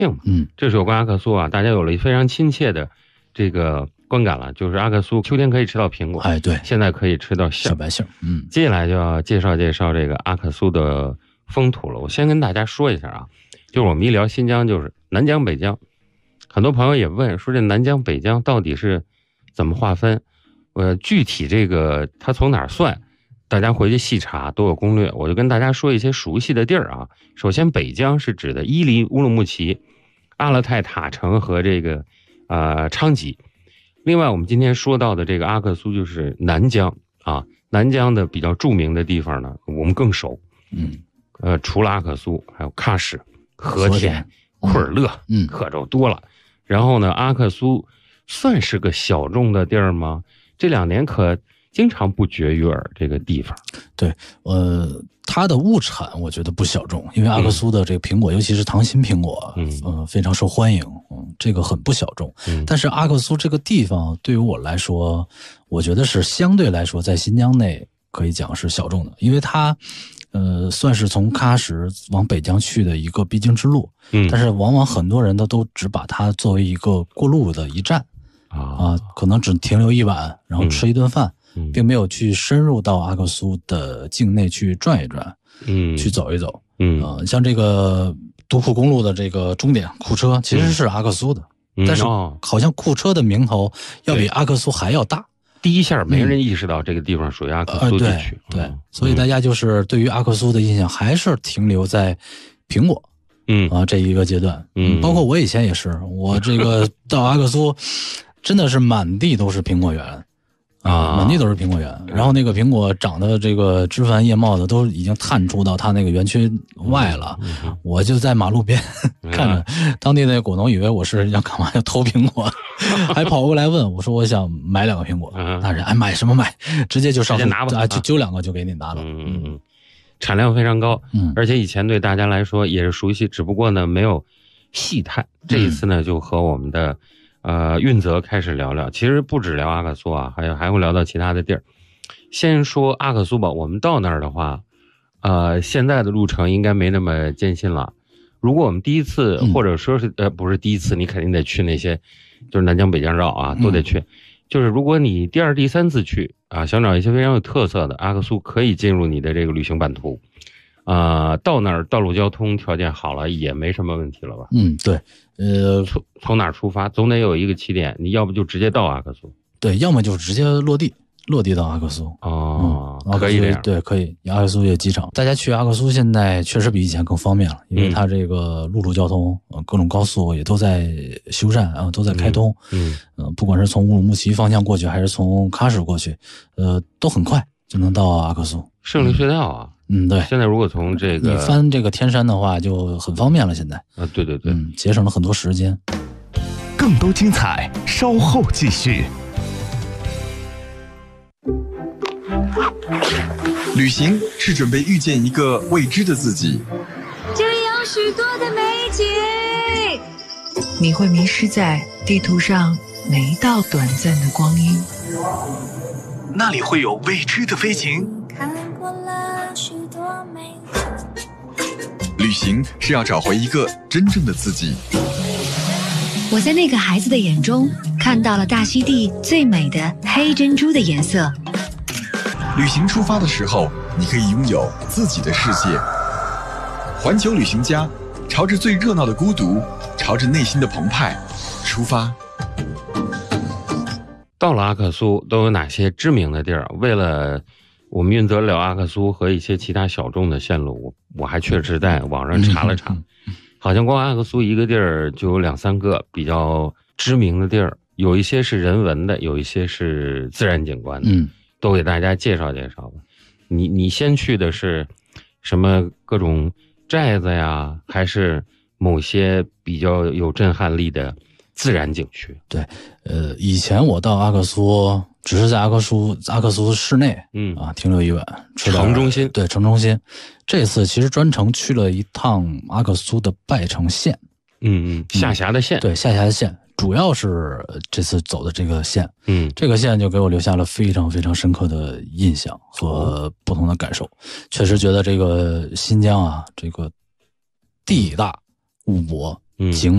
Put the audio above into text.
命嘛。这是有关阿克苏啊，大家有了非常亲切的这个观感了，就是阿克苏秋天可以吃到苹果， 对， 现在可以吃到小白杏。 接下来就要介绍这个阿克苏的风土了。我先跟大家说一下啊，就是我们一聊新疆就是南疆北疆，很多朋友也问说这南疆北疆到底是怎么划分，具体这个它从哪儿算，大家回去细查都有攻略，我就跟大家说一些熟悉的地儿啊。首先北疆是指的伊犁、乌鲁木齐、阿勒泰、塔城和这个昌吉。另外我们今天说到的这个阿克苏就是南疆啊，南疆的比较著名的地方呢我们更熟，除了阿克苏还有喀什、和田、库尔勒，可就多了。然后呢，阿克苏算是个小众的地儿吗？这2年可经常不绝于耳这个地方。 对，它的物产我觉得不小众，因为阿克苏的这个苹果，尤其是糖心苹果，非常受欢迎，这个很不小众。但是阿克苏这个地方对于我来说，我觉得是相对来说在新疆内可以讲是小众的，因为它算是从喀什往北疆去的一个必经之路，但是往往很多人都只把它作为一个过路的一站可能只停留一晚，然后吃一顿饭，并没有去深入到阿克苏的境内去转一转，去走一走。像这个独库公路的这个终点库车其实是阿克苏的，但是好像库车的名头要比阿克苏还要大。 第一下没人意识到这个地方属于阿克苏地区， 对，所以大家就是对于阿克苏的印象还是停留在苹果，这一个阶段，包括我以前也是，我这个到阿克苏真的是满地都是苹果园满地都是苹果园，然后那个苹果长得这个枝繁叶茂的都已经探出到它那个园区外了，我就在马路边看着，当地的果农以为我是要干嘛，要偷苹果，还跑过来问我说我想买2个苹果，那人买什么买，直接就上树拿吧， 就揪2个就给你拿了。 产量非常高，而且以前对大家来说也是熟悉，只不过呢没有细探，这一次呢就和我们的运泽开始聊聊，其实不止聊阿克苏啊，还会聊到其他的地儿。先说阿克苏吧，我们到那儿的话，现在的路程应该没那么艰辛了。如果我们第一次，或者说是不是第一次，你肯定得去那些，就是南疆北疆绕啊，都得去。就是如果你第2、第3次去啊，想找一些非常有特色的，阿克苏可以进入你的这个旅行版图。到那儿道路交通条件好了也没什么问题了吧？ 对， 从哪儿出发，总得有一个起点，你要不就直接到阿克苏， 对，要么就直接落地到阿克苏。 可以这样， 对，可以。阿克苏有机场，大家去阿克苏现在确实比以前更方便了，因为它这个陆路交通，各种高速也都在修缮都在开通。不管是从乌鲁木齐方向过去，还是从喀什过去，都很快就能到阿克苏。 胜利隧道啊。 对。 现在如果从这个你翻这个天山的话，就很方便了。现在对， 节省了很多时间。 更多精彩，稍后继续。 旅行是准备遇见一个未知的自己， 这里有许多的美景， 你会迷失在地图上每一道短暂的光阴。 那里会有未知的飞行。 看过了许多美景。 旅行是要找回一个真正的自己。 我在那个孩子的眼中看到了大溪地最美的黑珍珠的颜色。 旅行出发的时候，你可以拥有自己的世界。环球旅行家，朝着最热闹的孤独，朝着内心的澎湃出发。 到了阿克苏都有哪些知名的地儿？为了我们运泽聊阿克苏和一些其他小众的线路，我还确实在网上查了查，好像光阿克苏一个地儿就有2、3个比较知名的地儿，有一些是人文的，有一些是自然景观的，都给大家介绍介绍吧。你先去的是什么各种寨子呀，还是某些比较有震撼力的自然景区？ 对，以前我到阿克苏只是在阿克苏市内，停留一晚， 城中心， 对，城中心。这次其实专程去了一趟阿克苏的拜城县， 下辖的县， 对，下辖的县，主要是这次走的这个县，这个县就给我留下了非常非常深刻的印象和不同的感受。确实觉得这个新疆啊，这个地大物博， 景